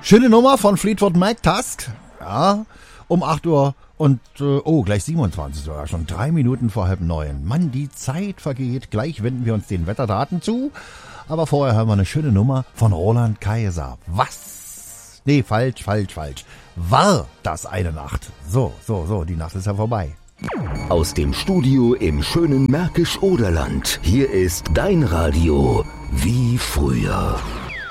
Schöne Nummer von Fleetwood Mac, Tusk. Ja, um 8 Uhr und, gleich 27 sogar, schon 3 Minuten vor 8:30. Mann, die Zeit vergeht. Gleich wenden wir uns den Wetterdaten zu. Aber vorher hören wir eine schöne Nummer von Roland Kaiser. Was? Nee, falsch. War das eine Nacht? So, die Nacht ist ja vorbei. Aus dem Studio im schönen Märkisch-Oderland. Hier ist dein Radio wie früher.